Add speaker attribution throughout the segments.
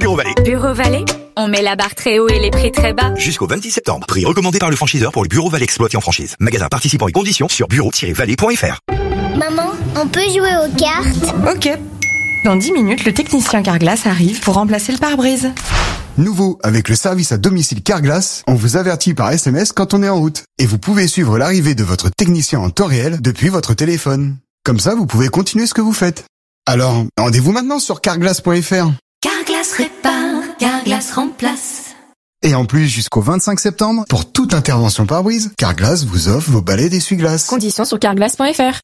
Speaker 1: Bureau Vallée.
Speaker 2: Bureau Vallée, on met la barre très haut et les prix très bas.
Speaker 1: Jusqu'au 26 septembre. Prix recommandé par le franchiseur pour le Bureau Vallée exploité en franchise. Magasin participant et conditions sur bureau-vallée.fr.
Speaker 3: Maman, on peut jouer aux cartes?
Speaker 4: Ok. Dans 10 minutes, le technicien Carglass arrive pour remplacer le pare-brise.
Speaker 5: Nouveau, avec le service à domicile Carglass, on vous avertit par SMS quand on est en route. Et vous pouvez suivre l'arrivée de votre technicien en temps réel depuis votre téléphone. Comme ça, vous pouvez continuer ce que vous faites. Alors, rendez-vous maintenant sur carglass.fr.
Speaker 6: Carglass répare, Carglass remplace.
Speaker 5: Et en plus, jusqu'au 25 septembre, pour toute intervention pare-brise, Carglass vous offre vos balais d'essuie-glace.
Speaker 4: Conditions sur carglass.fr.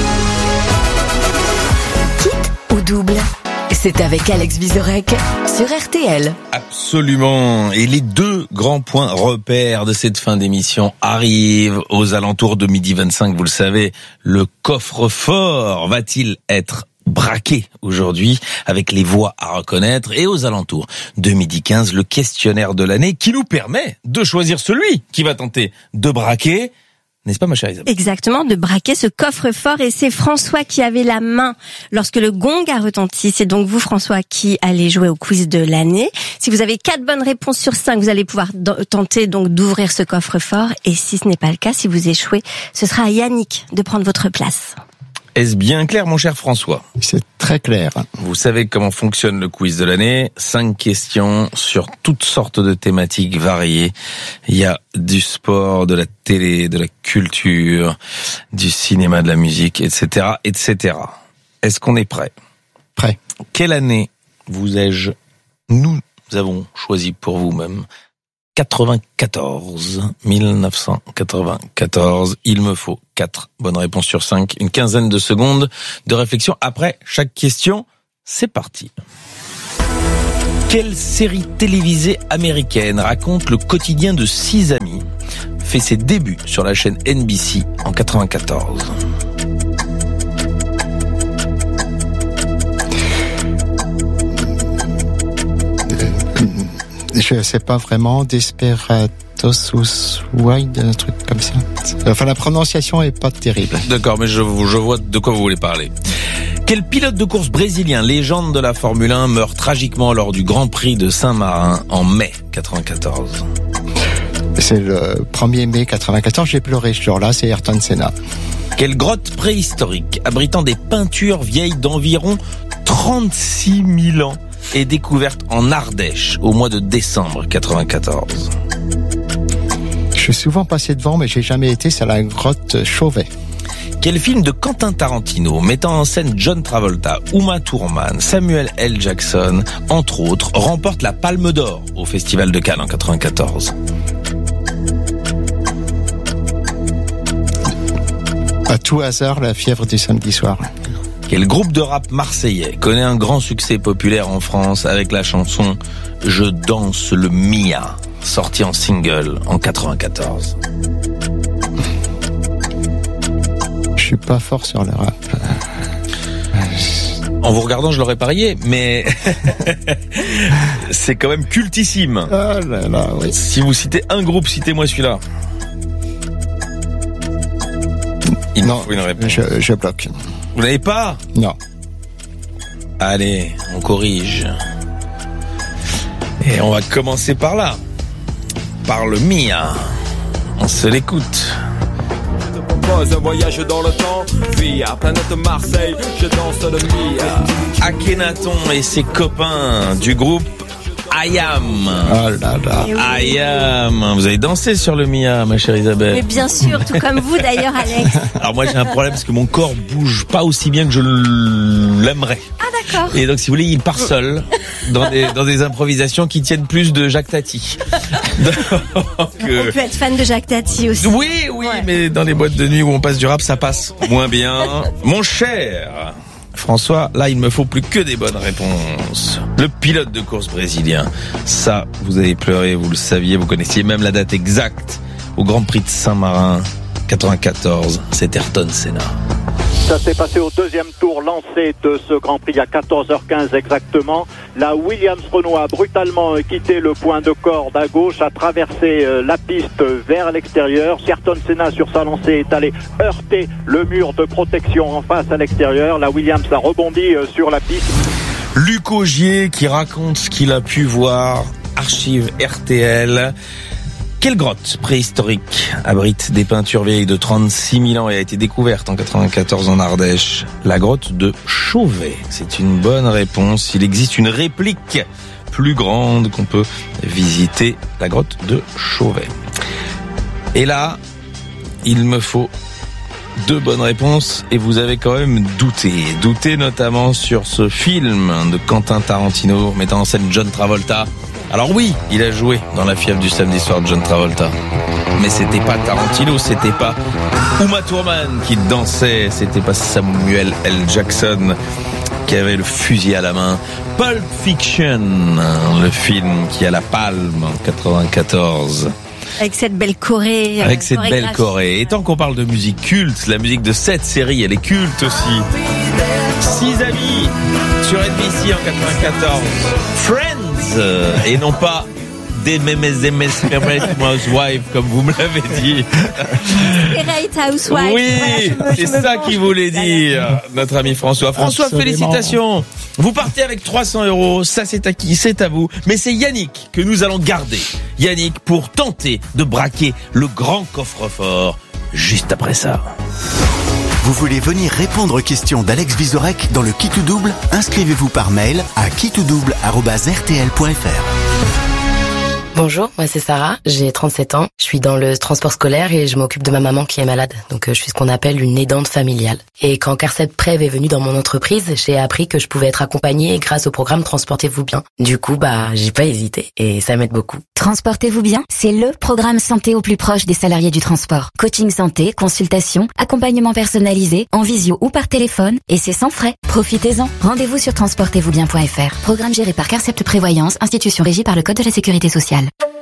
Speaker 6: Au double. C'est avec Alex Vizorek sur RTL.
Speaker 7: Absolument. Et les deux grands points repères de cette fin d'émission arrivent aux alentours de 12h25. Vous le savez, le coffre-fort va-t-il être braqué aujourd'hui avec les voix à reconnaître? Et aux alentours de 12h15, le questionnaire de l'année qui nous permet de choisir celui qui va tenter de braquer. N'est-ce pas, ma chère Isabelle?
Speaker 8: Exactement, de braquer ce coffre-fort, et c'est François qui avait la main lorsque le gong a retenti. C'est donc vous, François, qui allez jouer au quiz de l'année. Si vous avez 4 bonnes réponses sur 5, vous allez pouvoir tenter donc d'ouvrir ce coffre-fort, et si ce n'est pas le cas, si vous échouez, ce sera à Yannick de prendre votre place.
Speaker 7: Est-ce bien clair, mon cher François?
Speaker 9: C'est très clair.
Speaker 7: Vous savez comment fonctionne le quiz de l'année. 5 questions sur toutes sortes de thématiques variées. Il y a du sport, de la télé, de la culture, du cinéma, de la musique, etc., etc. Est-ce qu'on est prêt?
Speaker 9: Prêt.
Speaker 7: Quelle année nous avons choisi pour vous-même? 1994. Il me faut 4 bonnes réponses sur 5. Une quinzaine de secondes de réflexion après chaque question. C'est parti. Quelle série télévisée américaine raconte le quotidien de 6 amis fait ses débuts sur la chaîne NBC en 94?
Speaker 9: Je sais pas vraiment, Desperados ou Wild, un truc comme ça. Enfin, la prononciation est pas terrible.
Speaker 7: D'accord, mais je vois de quoi vous voulez parler. Quel pilote de course brésilien, légende de la Formule 1, meurt tragiquement lors du Grand Prix de Saint-Marin en mai 94?
Speaker 9: C'est le 1er mai 94, j'ai pleuré ce jour-là, c'est Ayrton Senna.
Speaker 7: Quelle grotte préhistorique abritant des peintures vieilles d'environ 36 000 ans est découverte en Ardèche au mois de décembre 94?
Speaker 9: Je suis souvent passé devant, mais j'ai jamais été, c'est la grotte Chauvet.
Speaker 7: Quel film de Quentin Tarantino mettant en scène John Travolta, Uma Thurman, Samuel L. Jackson, entre autres, remporte la Palme d'Or au Festival de Cannes en 94?
Speaker 9: À tout hasard, la fièvre du samedi soir.
Speaker 7: Quel groupe de rap marseillais connaît un grand succès populaire en France avec la chanson « Je danse le Mia » sortie en single en 94?
Speaker 9: Je suis pas fort sur le rap.
Speaker 7: En vous regardant, je l'aurais parié, mais c'est quand même cultissime.
Speaker 9: Ah là là, oui.
Speaker 7: Si vous citez un groupe, citez-moi celui-là.
Speaker 9: Non, je bloque.
Speaker 7: Vous n'avez pas?
Speaker 9: Non.
Speaker 7: Allez, on corrige. Et on va commencer par là. Par le Mia. On se l'écoute.
Speaker 10: Je te propose un voyage dans le temps via planète Marseille, je danse le Mia.
Speaker 7: Akhenaton et ses copains du groupe IAM.
Speaker 9: Oh là là.
Speaker 7: IAM. Vous avez dansé sur le Mia, ma chère Isabelle?
Speaker 8: Mais bien sûr, tout comme vous d'ailleurs, Alex.
Speaker 7: Alors moi j'ai un problème parce que mon corps bouge pas aussi bien que je l'aimerais.
Speaker 8: Ah d'accord.
Speaker 7: Et donc si vous voulez, il part seul dans des improvisations qui tiennent plus de Jacques Tati.
Speaker 8: On peut être fan de Jacques Tati aussi.
Speaker 7: Oui, ouais. Mais dans les boîtes de nuit où on passe du rap, ça passe moins bien. Mon cher François, là, il me faut plus que des bonnes réponses. Le pilote de course brésilien. Ça, vous avez pleuré, vous le saviez, vous connaissiez même la date exacte. Au Grand Prix de Saint-Marin, 94, c'est Ayrton Senna.
Speaker 11: Ça s'est passé au deuxième tour lancé de ce Grand Prix, il y a 14h15 exactement. La Williams-Renault a brutalement quitté le point de corde à gauche, a traversé la piste vers l'extérieur. Ayrton Senna, sur sa lancée, est allé heurter le mur de protection en face à l'extérieur. La Williams a rebondi sur la piste.
Speaker 7: Luc Augier qui raconte ce qu'il a pu voir. Archive RTL. Quelle grotte préhistorique abrite des peintures vieilles de 36 000 ans et a été découverte en 94 en Ardèche? La grotte de Chauvet. C'est une bonne réponse. Il existe une réplique plus grande qu'on peut visiter, la grotte de Chauvet. Et là, il me faut 2 bonnes réponses et vous avez quand même douté notamment sur ce film de Quentin Tarantino mettant en scène John Travolta. Alors oui, il a joué dans La fièvre du samedi soir de John Travolta, mais c'était pas Tarantino, c'était pas Uma Thurman qui dansait, c'était pas Samuel L. Jackson qui avait le fusil à la main. Pulp Fiction, le film qui a la palme en 94.
Speaker 8: Avec cette belle Corée.
Speaker 7: Et tant qu'on parle de musique culte, la musique de cette série, elle est culte aussi. 6 amis sur NBC en 94. Friends, et non pas des memes Housewives comme vous me l'avez dit.
Speaker 8: Housewives.
Speaker 7: Oui, c'est ça qu'il voulait dire, notre ami François. François, félicitations. Vous partez avec 300 €. Ça, c'est à qui? C'est à vous. Mais c'est Yannick que nous allons garder. Yannick pour tenter de braquer le grand coffre-fort juste après ça.
Speaker 1: Vous voulez venir répondre aux questions d'Alex Vizorek dans le Qui tout double? Inscrivez-vous par mail à quitoudouble@rtl.fr.
Speaker 12: Bonjour, moi c'est Sarah, j'ai 37 ans, je suis dans le transport scolaire et je m'occupe de ma maman qui est malade, donc je suis ce qu'on appelle une aidante familiale. Et quand Carcet Prev est venu dans mon entreprise, j'ai appris que je pouvais être accompagnée grâce au programme Transportez-vous bien. Du coup, j'ai pas hésité et ça m'aide beaucoup.
Speaker 13: Transportez-vous bien, c'est le programme santé au plus proche des salariés du transport. Coaching santé, consultation, accompagnement personnalisé, en visio ou par téléphone, et c'est sans frais. Profitez-en. Rendez-vous sur transportezvousbien.fr. Programme géré par Carcept Prévoyance, institution régie par le Code de la Sécurité sociale.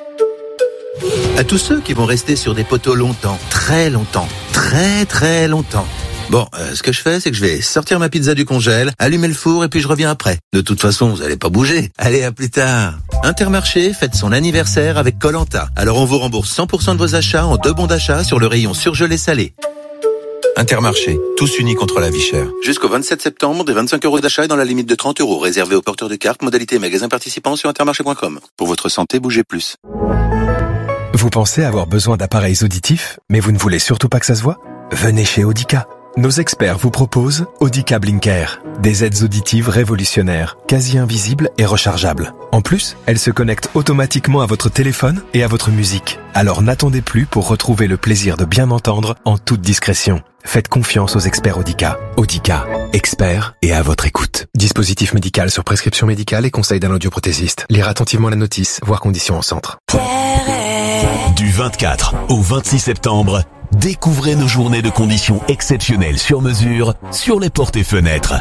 Speaker 14: À tous ceux qui vont rester sur des poteaux longtemps, très longtemps, très longtemps. Bon, ce que je fais, c'est que je vais sortir ma pizza du congèle, allumer le four et puis je reviens après. De toute façon, vous allez pas bouger. Allez, à plus tard. Intermarché fête son anniversaire avec Koh-Lanta. Alors on vous rembourse 100% de vos achats en 2 bons d'achat sur le rayon surgelé salé. Intermarché, tous unis contre la vie chère. Jusqu'au 27 septembre, des 25 € d'achat et dans la limite de 30 € réservés aux porteurs de carte, modalité magasin participant sur intermarché.com. Pour votre santé, bougez plus.
Speaker 15: Vous pensez avoir besoin d'appareils auditifs, mais vous ne voulez surtout pas que ça se voit? Venez chez Audica. Nos experts vous proposent Audica Blinker, des aides auditives révolutionnaires, quasi invisibles et rechargeables. En plus, elles se connectent automatiquement à votre téléphone et à votre musique. Alors n'attendez plus pour retrouver le plaisir de bien entendre en toute discrétion. Faites confiance aux experts Audica. Audica, experts et à votre écoute. Dispositif médical sur prescription médicale et conseil d'un audioprothésiste. Lire attentivement la notice, voir conditions en centre.
Speaker 16: Du 24 au 26 septembre, découvrez nos journées de conditions exceptionnelles sur mesure sur les portes et fenêtres.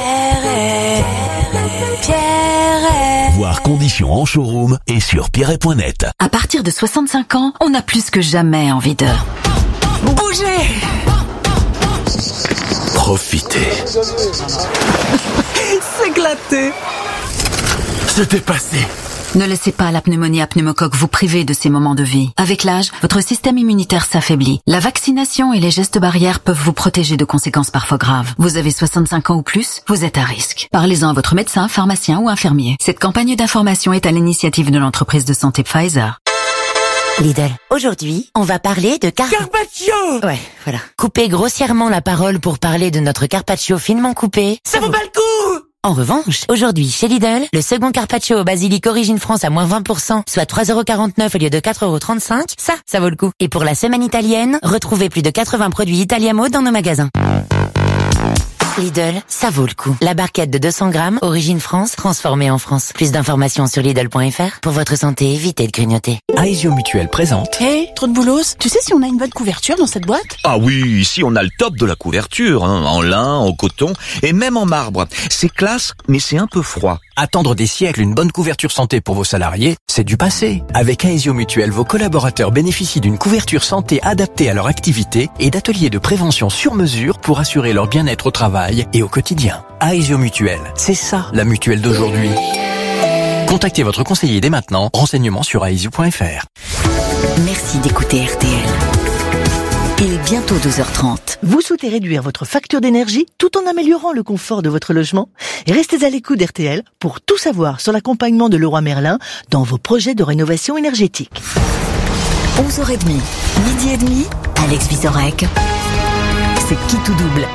Speaker 16: Voir conditions en showroom et sur pierret.net.
Speaker 17: À partir de 65 ans, on a plus que jamais envie de bouger.
Speaker 16: Profitez.
Speaker 17: S'éclater.
Speaker 16: Se dépasser.
Speaker 17: Ne laissez pas la pneumonie à pneumocoque vous priver de ces moments de vie. Avec l'âge, votre système immunitaire s'affaiblit. La vaccination et les gestes barrières peuvent vous protéger de conséquences parfois graves. Vous avez 65 ans ou plus, vous êtes à risque. Parlez-en à votre médecin, pharmacien ou infirmier. Cette campagne d'information est à l'initiative de l'entreprise de santé Pfizer.
Speaker 18: Lidl. Aujourd'hui, on va parler de
Speaker 19: Carpaccio.
Speaker 18: Ouais, voilà. Coupez grossièrement la parole pour parler de notre Carpaccio finement coupé.
Speaker 19: Ça vaut pas le coup.
Speaker 18: En revanche, aujourd'hui, chez Lidl, le second Carpaccio au basilic origine France à moins 20%, soit 3,49 € au lieu de 4,35 €, ça vaut le coup. Et pour la semaine italienne, retrouvez plus de 80 produits Italiamo dans nos magasins. Lidl, ça vaut le coup. La barquette de 200 grammes, origine France, transformée en France. Plus d'informations sur Lidl.fr. Pour votre santé, évitez de grignoter.
Speaker 20: Aesio Mutuelle présente.
Speaker 21: Hey, trop de boulos. Tu sais si on a une bonne couverture dans cette boîte?
Speaker 22: Ah oui, ici on a le top de la couverture, en lin, en coton et même en marbre. C'est classe, mais c'est un peu froid.
Speaker 20: Attendre des siècles une bonne couverture santé pour vos salariés, c'est du passé. Avec Aesio Mutuelle, vos collaborateurs bénéficient d'une couverture santé adaptée à leur activité et d'ateliers de prévention sur mesure pour assurer leur bien-être au travail et au quotidien. Aesio Mutuelle, c'est ça la mutuelle d'aujourd'hui. Contactez votre conseiller dès maintenant. Renseignements sur aesio.fr.
Speaker 13: Merci d'écouter RTL.
Speaker 6: Il est bientôt 12h30.
Speaker 2: Vous souhaitez réduire votre facture d'énergie tout en améliorant le confort de votre logement? Restez à l'écoute d'RTL pour tout savoir sur l'accompagnement de Leroy Merlin dans vos projets de rénovation énergétique.
Speaker 6: 11h30, midi et demi, Alex Vizorek. C'est qui tout double?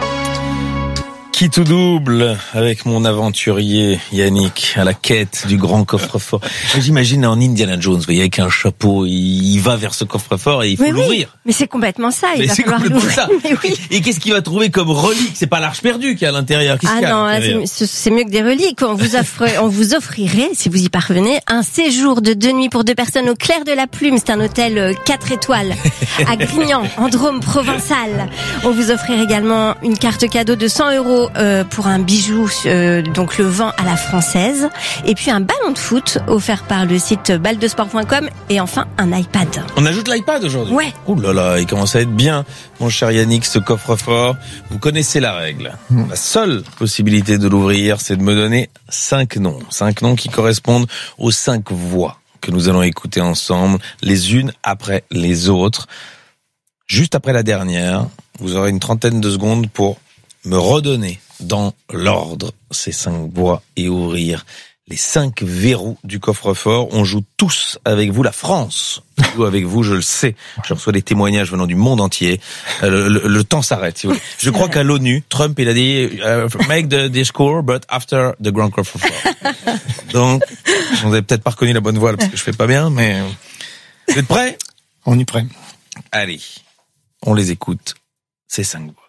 Speaker 7: Qui tout double avec mon aventurier Yannick à la quête du grand coffre-fort. J'imagine en Indiana Jones, vous voyez, avec un chapeau, il va vers ce coffre-fort et il faut l'ouvrir.
Speaker 8: Oui, mais c'est complètement ça, il
Speaker 7: mais
Speaker 8: va falloir l'ouvrir. Mais oui.
Speaker 7: Et qu'est-ce qu'il va trouver comme relique? C'est pas l'Arche perdue qui est à l'intérieur. Qu'est-ce qu'il y a
Speaker 8: non, là, c'est mieux que des reliques. On vous offrirait, si vous y parvenez, un séjour de 2 nuits pour 2 personnes au Clair de la Plume. C'est un hôtel 4 étoiles à Grignan, en Drôme provençal. On vous offrirait également une carte cadeau de 100 € pour un bijou, donc le vent à la française, et puis un ballon de foot offert par le site baldesport.com, et enfin un iPad.
Speaker 7: On ajoute l'iPad aujourd'hui?
Speaker 8: Ouais.
Speaker 7: Ouh là là, il commence à être bien, mon cher Yannick, ce coffre-fort. Vous connaissez la règle. La seule possibilité de l'ouvrir, c'est de me donner 5 noms. 5 noms qui correspondent aux 5 voix que nous allons écouter ensemble, les unes après les autres. Juste après la dernière, vous aurez une trentaine de secondes pour me redonner dans l'ordre ces 5 voix et ouvrir les 5 verrous du coffre-fort. On joue tous avec vous, la France joue avec vous, je le sais. Je reçois des témoignages venant du monde entier. Le temps s'arrête, si vous voulez. Je crois qu'à l'ONU, Trump, il a dit make the score, but after the grand coffre-fort. Donc, vous n'avez peut-être pas reconnu la bonne voix, parce que je fais pas bien, mais vous êtes prêts?
Speaker 9: On est prêts.
Speaker 7: Allez, on les écoute, ces 5 voix.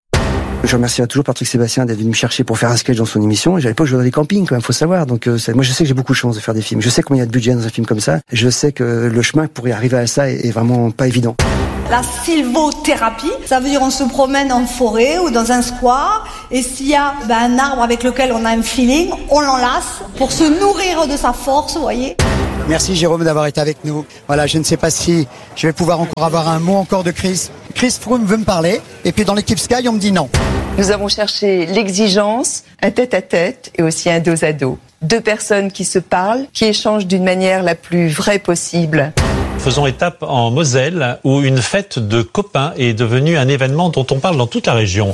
Speaker 19: Je remercie toujours Patrick Sébastien d'être venu me chercher pour faire un sketch dans son émission. Et à l'époque, je jouais dans des campings, quand même, faut savoir. Donc, moi, je sais que j'ai beaucoup de chance de faire des films. Je sais combien il y a de budget dans un film comme ça. Je sais que le chemin pour y arriver à ça est vraiment pas évident.
Speaker 23: La sylvothérapie, ça veut dire on se promène en forêt ou dans un square, et s'il y a un arbre avec lequel on a un feeling, on l'enlace pour se nourrir de sa force, vous voyez.
Speaker 24: Merci Jérôme d'avoir été avec nous. Voilà, je ne sais pas si je vais pouvoir encore avoir un mot encore de Chris. Chris Froome veut me parler, et puis dans l'équipe Sky, on me dit non.
Speaker 25: Nous avons cherché l'exigence, un tête-à-tête et aussi un dos à dos. 2 personnes qui se parlent, qui échangent d'une manière la plus vraie possible.
Speaker 26: Faisons étape en Moselle, où une fête de copains est devenue un événement dont on parle dans toute la région.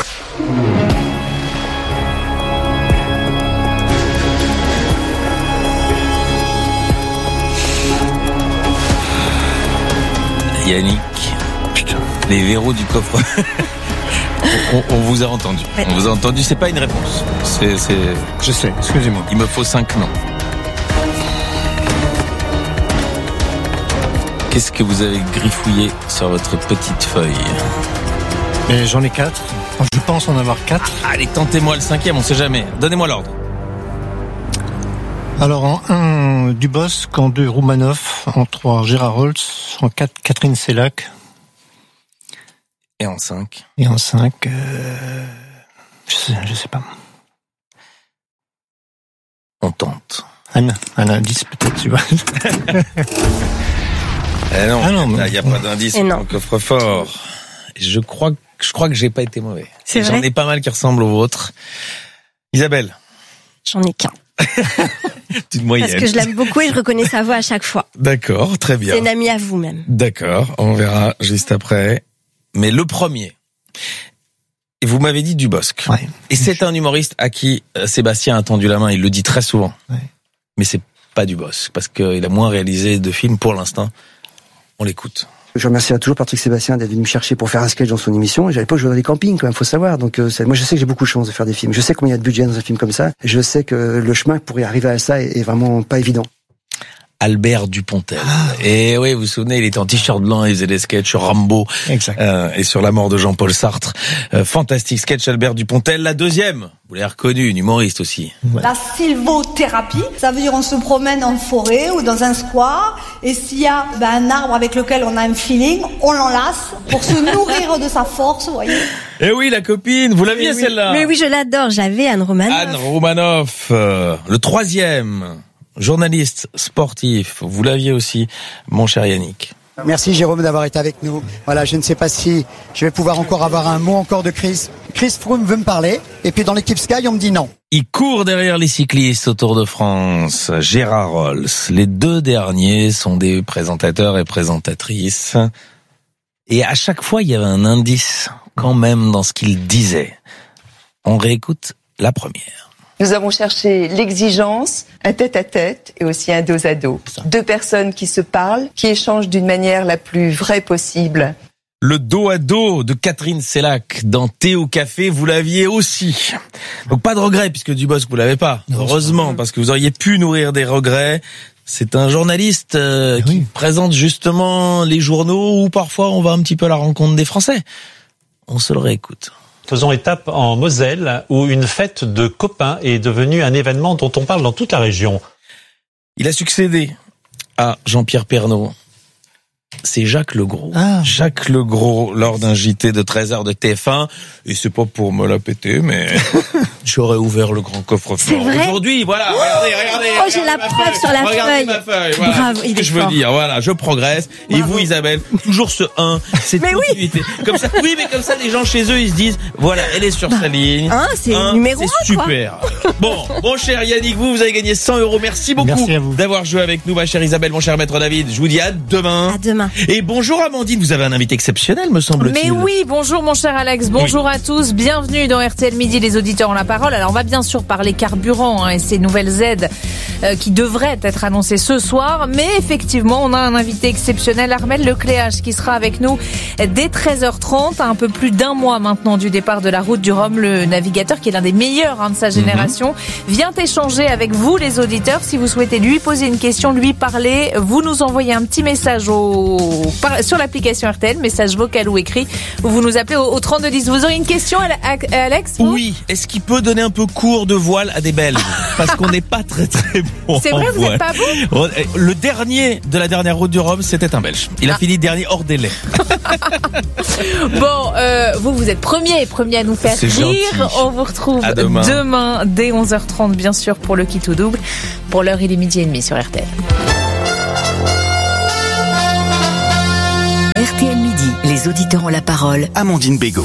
Speaker 7: Yannick, les verrous du coffre. On vous a entendu. Ouais. On vous a entendu, c'est pas une réponse.
Speaker 9: Je sais, excusez-moi.
Speaker 7: Il me faut 5 noms. Qu'est-ce que vous avez griffouillé sur votre petite feuille?
Speaker 9: Mais j'en ai 4. Je pense en avoir 4.
Speaker 7: Allez, tentez-moi le 5e, on sait jamais. Donnez-moi l'ordre.
Speaker 9: Alors en 1, Dubosc, en 2, Roumanoff, en 3, Gérard Holtz, en 4, Catherine Sellac.
Speaker 7: Et en 5?
Speaker 9: Et en 5, je sais pas.
Speaker 7: On tente.
Speaker 9: Un indice peut-être, tu vois.
Speaker 7: Non, il n'y a pas d'indice dans le coffre-fort. Je crois que j'ai pas été mauvais.
Speaker 8: C'est
Speaker 7: J'en
Speaker 8: vrai.
Speaker 7: ai pas mal qui ressemblent aux vôtres. Isabelle?
Speaker 8: J'en ai qu'un.
Speaker 7: Une moyenne.
Speaker 8: Parce que je l'aime beaucoup et je reconnais sa voix à chaque fois.
Speaker 7: D'accord, très bien.
Speaker 8: C'est une amie à vous même.
Speaker 7: D'accord, on verra juste après. Mais le premier, et vous m'avez dit Dubosc.
Speaker 9: Ouais.
Speaker 7: Et c'est un humoriste à qui Sébastien a tendu la main, il le dit très souvent.
Speaker 9: Ouais.
Speaker 7: Mais c'est pas Dubosc, parce qu'il a moins réalisé de films pour l'instant. On l'écoute.
Speaker 19: Je remercie toujours Patrick Sébastien d'être venu me chercher pour faire un sketch dans son émission. Et à l'époque, je jouais dans des campings, quand même, faut savoir. Donc, moi, je sais que j'ai beaucoup de chance de faire des films. Je sais combien il y a de budget dans un film comme ça. Je sais que le chemin pour y arriver à ça est vraiment pas évident.
Speaker 7: Albert Dupontel. Et oui, vous vous souvenez, il était en t-shirt blanc, il faisait des sketchs sur Rambo.
Speaker 9: Exact.
Speaker 7: Et sur la mort de Jean-Paul Sartre. Fantastique sketch, Albert Dupontel. La deuxième, vous l'avez reconnu, une humoriste aussi.
Speaker 23: Ouais. La sylvothérapie, ça veut dire on se promène en forêt ou dans un square, et s'il y a un arbre avec lequel on a un feeling, on l'enlace pour se nourrir de sa force, vous voyez.
Speaker 7: Eh oui, la copine, vous l'aviez celle-là?
Speaker 8: Mais oui, je l'adore, j'avais Anne Romanoff.
Speaker 7: Anne Romanoff, le troisième. Journaliste sportif, vous l'aviez aussi, mon cher Yannick.
Speaker 24: Merci Jérôme d'avoir été avec nous. Voilà, je ne sais pas si je vais pouvoir encore avoir un mot encore de Chris. Chris Froome veut me parler, et puis dans l'équipe Sky, on me dit non.
Speaker 7: Il court derrière les cyclistes au Tour de France, Gérard Rolls. Les 2 derniers sont des présentateurs et présentatrices. Et à chaque fois, il y avait un indice quand même dans ce qu'il disait. On réécoute la première.
Speaker 25: Nous avons cherché l'exigence, un tête-à-tête et aussi un dos à dos. Deux personnes qui se parlent, qui échangent d'une manière la plus vraie possible.
Speaker 7: Le dos à dos de Catherine Sellac dans Thé au café, vous l'aviez aussi. Donc pas de regrets puisque Dubosc vous l'avez pas. Heureusement, parce que vous auriez pu nourrir des regrets. C'est un journaliste qui présente justement les journaux où parfois on va un petit peu à la rencontre des Français. On se le réécoute.
Speaker 26: Faisons étape en Moselle, où une fête de copains est devenue un événement dont on parle dans toute la région.
Speaker 7: Il a succédé à Jean-Pierre Pernaut. C'est Jacques Legros. Jacques Legros, lors d'un JT de 13h de TF1. Et c'est pas pour me la péter, mais j'aurais ouvert le grand coffre-fort.
Speaker 8: C'est vrai.
Speaker 7: Aujourd'hui, voilà, regardez.
Speaker 8: Oh, j'ai la preuve sur la feuille.
Speaker 7: Ma feuille. Voilà,
Speaker 8: Bravo,
Speaker 7: c'est ce que je veux dire. Voilà, je progresse. Bravo. Et vous, Isabelle, toujours ce 1, cette continuité. Comme ça, oui, mais comme ça, les gens chez eux, ils se disent, voilà, elle est sur sa ligne.
Speaker 8: C'est numéro 1,
Speaker 7: c'est super. Bon, mon cher Yannick, vous avez gagné 100 €. Merci beaucoup d'avoir joué avec nous, ma chère Isabelle, mon cher maître David. Je vous dis à demain.
Speaker 8: À demain.
Speaker 7: Et bonjour Amandine, vous avez un invité exceptionnel, me semble-t-il.
Speaker 1: Mais oui, bonjour mon cher Alex, bonjour à tous, bienvenue dans RTL Midi, les auditeurs ont la parole. Alors on va bien sûr parler carburant et ces nouvelles aides qui devraient être annoncées ce soir, mais effectivement on a un invité exceptionnel, Armelle Lecléache, qui sera avec nous dès 13h30, à un peu plus d'un mois maintenant du départ de la route du Rhum. Le navigateur, qui est l'un des meilleurs de sa génération, vient échanger avec vous les auditeurs. Si vous souhaitez lui poser une question, lui parler, vous nous envoyez un petit message sur l'application RTL, message vocal ou écrit, ou vous nous appelez au 3210. Vous auriez une question, Alex?
Speaker 7: Oui. Est-ce qu'il peut donner un peu cours de voile à des Belges? Parce qu'on n'est pas très bon.
Speaker 1: C'est vrai, vous n'êtes pas bon?
Speaker 7: Le dernier de la dernière route du Rhum, c'était un Belge. Il a fini dernier hors délai.
Speaker 1: Bon, vous êtes premier à nous faire rire.
Speaker 7: Gentil.
Speaker 1: On vous retrouve demain dès 11h30, bien sûr, pour le Qui tout double. Pour l'heure, il est 12h30 sur RTL.
Speaker 6: RTL Midi, les auditeurs ont la parole.
Speaker 3: Amandine Bégaud.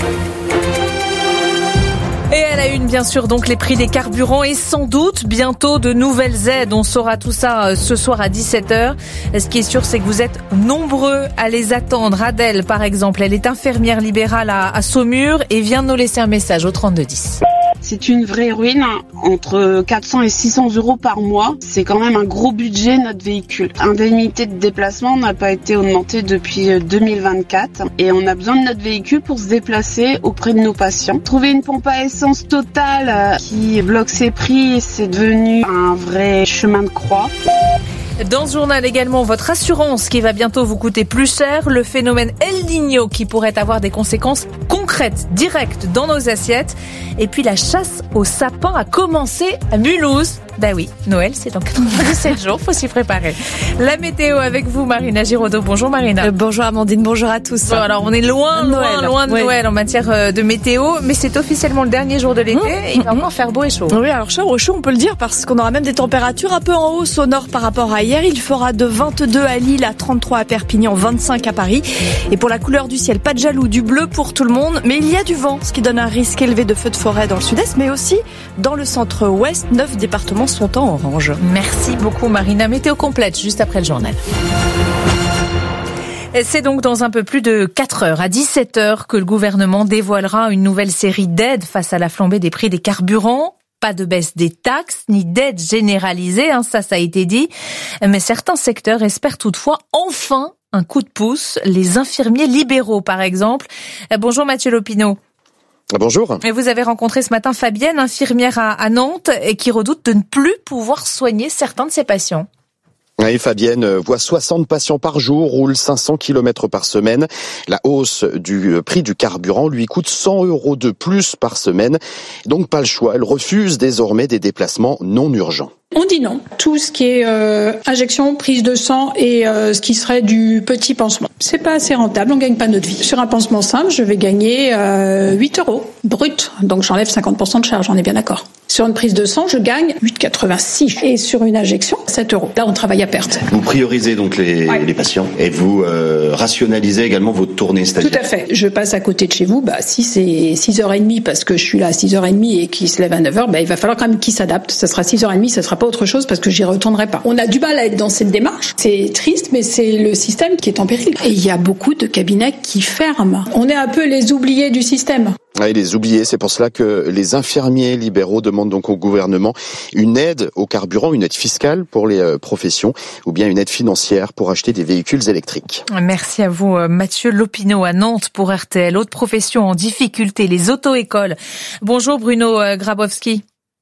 Speaker 1: Et à la une, bien sûr, donc les prix des carburants et sans doute bientôt de nouvelles aides. On saura tout ça ce soir à 17h. Ce qui est sûr, c'est que vous êtes nombreux à les attendre. Adèle, par exemple, elle est infirmière libérale à Saumur et vient de nous laisser un message au 3210.
Speaker 4: C'est une vraie ruine, entre 400 et 600 € par mois. C'est quand même un gros budget, notre véhicule. Indemnité de déplacement n'a pas été augmentée depuis 2024 et on a besoin de notre véhicule pour se déplacer auprès de nos patients. Trouver une pompe à essence Total qui bloque ses prix, c'est devenu un vrai chemin de croix.
Speaker 1: Dans ce journal également, votre assurance qui va bientôt vous coûter plus cher, le phénomène El Niño qui pourrait avoir des conséquences concrètes, directes dans nos assiettes, et puis la chasse aux sapins a commencé à Mulhouse. Bah oui, Noël, c'est dans 97 jours, faut s'y préparer. La météo avec vous, Marina Giraudot. Bonjour Marina.
Speaker 5: Bonjour Amandine, bonjour à tous.
Speaker 1: Bon, alors on est loin de Noël en matière de météo, mais c'est officiellement le dernier jour de l'été et il va encore faire beau et chaud.
Speaker 5: Oui, alors chaud, on peut le dire, parce qu'on aura même des températures un peu en hausse au nord par rapport à hier. Il fera de 22 à Lille, à 33 à Perpignan, 25 à Paris. Et pour la couleur du ciel, pas de jaloux, du bleu pour tout le monde, mais il y a du vent, ce qui donne un risque élevé de feux de forêt dans le sud-est, mais aussi dans le centre-ouest. 9 départements sont en orange.
Speaker 1: Merci beaucoup Marina. Météo complète juste après le journal. C'est donc dans un peu plus de 4 heures, à 17h, que le gouvernement dévoilera une nouvelle série d'aides face à la flambée des prix des carburants. Pas de baisse des taxes, ni d'aide généralisée, ça a été dit. Mais certains secteurs espèrent toutefois enfin un coup de pouce. Les infirmiers libéraux, par exemple. Bonjour Mathieu Lopineau.
Speaker 10: Bonjour.
Speaker 1: Et vous avez rencontré ce matin Fabienne, infirmière à Nantes, et qui redoute de ne plus pouvoir soigner certains de ses patients.
Speaker 10: Oui, Fabienne voit 60 patients par jour, roule 500 km par semaine. La hausse du prix du carburant lui coûte 100 € de plus par semaine. Donc pas le choix, elle refuse désormais des déplacements non urgents.
Speaker 11: On dit non. Tout ce qui est injection, prise de sang et ce qui serait du petit pansement. C'est pas assez rentable, on gagne pas notre vie. Sur un pansement simple, je vais gagner 8 € brut. Donc j'enlève 50% de charge, on est bien d'accord. Sur une prise de sang, je gagne 8,86 et sur une injection, 7 €. Là, on travaille à perte.
Speaker 3: Vous priorisez donc les patients et vous rationalisez également votre tournée, c'est-à-dire...
Speaker 11: Tout à fait. Je passe à côté de chez vous, si c'est 6h30 parce que je suis là à 6h30 et qu'il se lève à 9h, il va falloir quand même qu'il s'adapte. Ça sera 6h30, ça sera pas autre chose parce que j'y retournerai pas. On a du mal à être dans cette démarche. C'est triste, mais c'est le système qui est en péril. Et il y a beaucoup de cabinets qui ferment. On est un peu les oubliés du système.
Speaker 10: Oui, les oubliés, c'est pour cela que les infirmiers libéraux demandent donc au gouvernement une aide au carburant, une aide fiscale pour les professions ou bien une aide financière pour acheter des véhicules électriques.
Speaker 1: Merci à vous Mathieu Lopineau à Nantes pour RTL. Autre profession en difficulté, les auto-écoles. Bonjour Bruno Grabowski.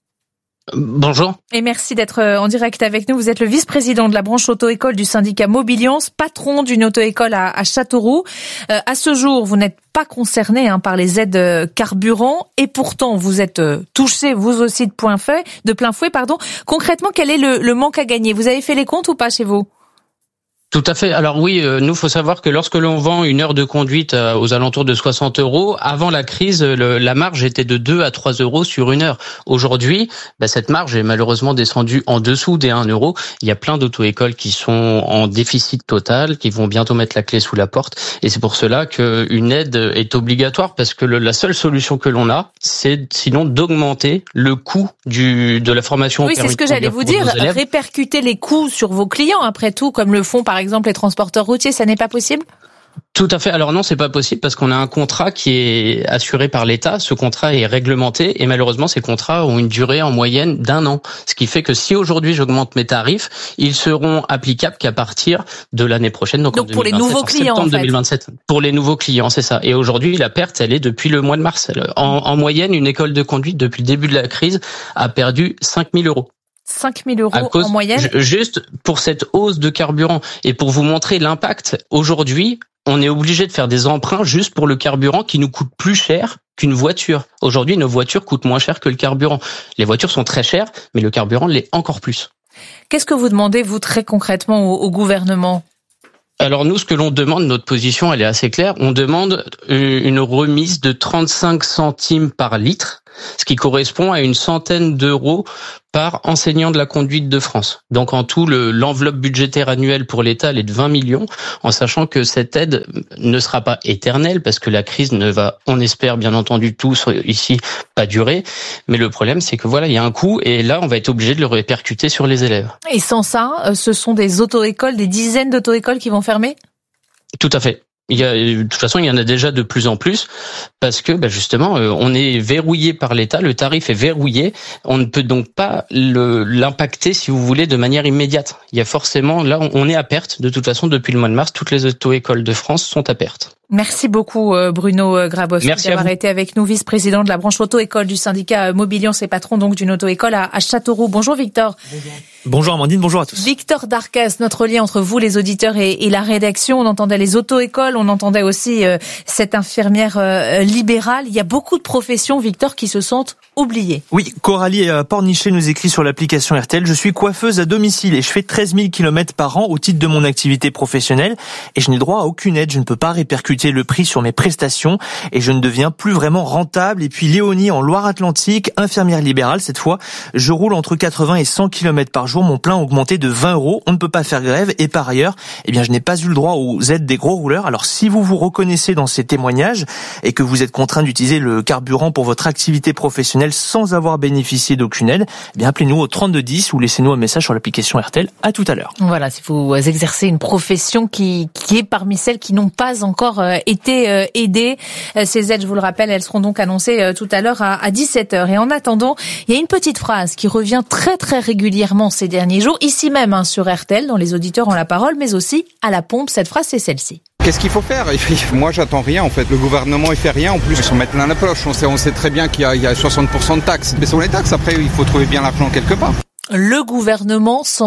Speaker 12: Bonjour.
Speaker 1: Et merci d'être en direct avec nous. Vous êtes le vice-président de la branche auto-école du syndicat Mobiliance, patron d'une auto-école à Châteauroux. À ce jour, vous n'êtes pas concerné par les aides carburant et pourtant vous êtes touché vous aussi de plein fouet. Concrètement, quel est le manque à gagner? Vous avez fait les comptes ou pas chez vous?
Speaker 12: Tout à fait. Alors oui, nous, faut savoir que lorsque l'on vend une heure de conduite aux alentours de 60 €, avant la crise, la marge était de 2 à 3 € sur une heure. Aujourd'hui, cette marge est malheureusement descendue en dessous des 1 €. Il y a plein d'auto-écoles qui sont en déficit total, qui vont bientôt mettre la clé sous la porte. Et c'est pour cela qu'une aide est obligatoire, parce que la seule solution que l'on a, c'est sinon d'augmenter le coût de la formation.
Speaker 1: Oui, c'est ce que j'allais vous dire. Répercuter les coûts sur vos clients, après tout, comme le font par exemple les transporteurs routiers, ça n'est pas possible?
Speaker 12: Tout à fait. Alors non, c'est pas possible parce qu'on a un contrat qui est assuré par l'État. Ce contrat est réglementé et malheureusement, ces contrats ont une durée en moyenne d'1 an. Ce qui fait que si aujourd'hui j'augmente mes tarifs, ils seront applicables qu'à partir de l'année prochaine. Donc en 2027,
Speaker 1: pour les nouveaux clients,
Speaker 12: septembre 2027. Pour les nouveaux clients, c'est ça. Et aujourd'hui, la perte, elle est depuis le mois de mars. En moyenne, une école de conduite depuis le début de la crise a perdu 5 000 €.
Speaker 1: 5 000 € en moyenne.
Speaker 12: Juste pour cette hausse de carburant et pour vous montrer l'impact, aujourd'hui, on est obligé de faire des emprunts juste pour le carburant qui nous coûte plus cher qu'une voiture. Aujourd'hui, nos voitures coûtent moins cher que le carburant. Les voitures sont très chères, mais le carburant l'est encore plus.
Speaker 1: Qu'est-ce que vous demandez, vous, très concrètement au gouvernement ?
Speaker 12: Alors nous, ce que l'on demande, notre position, elle est assez claire. On demande une remise de 35 centimes par litre, ce qui correspond à une centaine d'euros par enseignant de la conduite de France. Donc en tout, l'enveloppe budgétaire annuelle pour l'État, elle est de 20 millions, en sachant que cette aide ne sera pas éternelle, parce que la crise ne va, on espère bien entendu tous ici, pas durer. Mais le problème, c'est que voilà, il y a un coût, et là, on va être obligé de le répercuter sur les élèves.
Speaker 1: Et sans ça, ce sont des auto-écoles, des dizaines d'auto-écoles qui vont fermer ?
Speaker 12: Tout à fait. De toute façon, il y en a déjà de plus en plus parce que justement, on est verrouillé par l'État, le tarif est verrouillé, on ne peut donc pas l'impacter, si vous voulez, de manière immédiate. Il y a forcément, là, on est à perte. De toute façon, depuis le mois de mars, toutes les auto-écoles de France sont à perte.
Speaker 1: Merci beaucoup Bruno Grabowski d'avoir été avec nous, vice-président de la branche auto-école du syndicat Mobiliance et patron donc d'une auto-école à Châteauroux. Bonjour Victor.
Speaker 14: Bonjour Amandine, bonjour à tous.
Speaker 1: Victor Darcas, notre lien entre vous les auditeurs et la rédaction. On entendait les auto-écoles, on entendait aussi cette infirmière libérale. Il y a beaucoup de professions, Victor, qui se sentent oubliées.
Speaker 14: Oui, Coralie Pornichet nous écrit sur l'application RTL. Je suis coiffeuse à domicile et je fais 13 000 km par an au titre de mon activité professionnelle et je n'ai droit à aucune aide. Je ne peux pas répercuter le prix sur mes prestations et je ne deviens plus vraiment rentable. Et puis Léonie en Loire-Atlantique, infirmière libérale cette fois, je roule entre 80 et 100 km par jour, mon plein a augmenté de 20 €, on ne peut pas faire grève et par ailleurs, je n'ai pas eu le droit aux aides des gros rouleurs. Alors si vous vous reconnaissez dans ces témoignages et que vous êtes contraint d'utiliser le carburant pour votre activité professionnelle sans avoir bénéficié d'aucune aide, appelez-nous au 3210 ou laissez-nous un message sur l'application RTL. À tout à l'heure.
Speaker 1: Voilà, si vous exercez une profession qui est parmi celles qui n'ont pas encore été aidées. Ces aides, je vous le rappelle, elles seront donc annoncées tout à l'heure à 17h. Et en attendant, il y a une petite phrase qui revient très très régulièrement ces derniers jours, ici même sur RTL, dans Les Auditeurs ont la parole, mais aussi à la pompe. Cette phrase, c'est celle-ci.
Speaker 15: Qu'est-ce qu'il faut faire ? Moi, j'attends rien, en fait. Le gouvernement, il fait rien. En plus, ils s'en mettent plein la poche. On sait très bien qu'il y a 60% de taxes. Mais sur les taxes, après, il faut trouver bien l'argent quelque part.
Speaker 1: Le gouvernement s'en met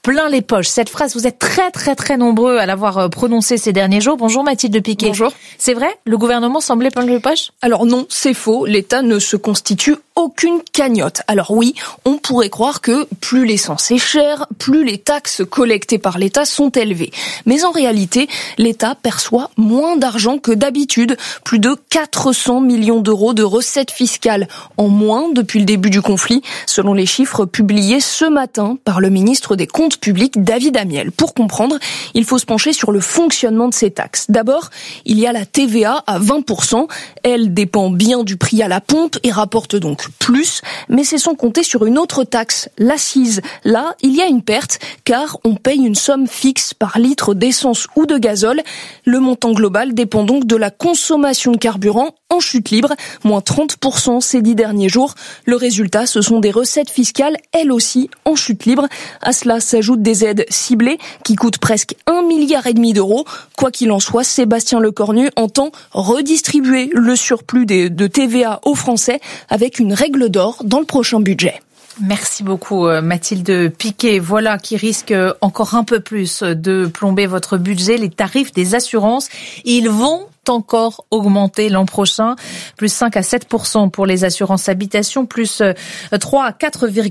Speaker 1: plein les poches. Cette phrase, vous êtes très très très nombreux à l'avoir prononcée ces derniers jours. Bonjour Mathilde Piquet.
Speaker 5: Bonjour.
Speaker 1: C'est vrai? Le gouvernement semblait plein les poches?
Speaker 5: Alors non, c'est faux. L'État ne se constitue aucune cagnotte. Alors oui, on pourrait croire que plus l'essence est chère, plus les taxes collectées par l'État sont élevées. Mais en réalité, l'État perçoit moins d'argent que d'habitude. Plus de 400 millions d'euros de recettes fiscales en moins depuis le début du conflit, selon les chiffres publiés ce matin par le ministre des Comptes publics, David Amiel. Pour comprendre, il faut se pencher sur le fonctionnement de ces taxes. D'abord, il y a la TVA à 20%. Elle dépend bien du prix à la pompe et rapporte donc plus, mais c'est sans compter sur une autre taxe, l'accise. Là, il y a une perte, car on paye une somme fixe par litre d'essence ou de gazole. Le montant global dépend donc de la consommation de carburant en chute libre, moins 30% ces 10 derniers jours. Le résultat, ce sont des recettes fiscales, elles aussi, en chute libre. À cela s'ajoutent des aides ciblées qui coûtent presque 1,5 milliard d'euros. Quoi qu'il en soit, Sébastien Lecornu entend redistribuer le surplus de TVA aux Français avec une règle d'or dans le prochain budget.
Speaker 1: Merci beaucoup Mathilde Piquet. Voilà qui risque encore un peu plus de plomber votre budget. Les tarifs des assurances, ils vont encore augmenter l'an prochain, plus 5 à 7% pour les assurances habitation, plus 3 à